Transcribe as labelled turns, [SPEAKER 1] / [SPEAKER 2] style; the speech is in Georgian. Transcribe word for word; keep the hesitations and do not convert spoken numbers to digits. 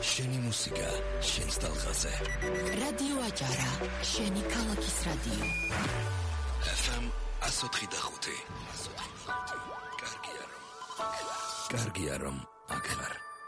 [SPEAKER 1] შენი მუსიკა, შენს ტალღაზე.
[SPEAKER 2] რადიო აჭარა, შენი ქალაქის რადიო.
[SPEAKER 1] ეფ ემ one oh five. კარგია რომ. კარგია რომ აქ ხარ.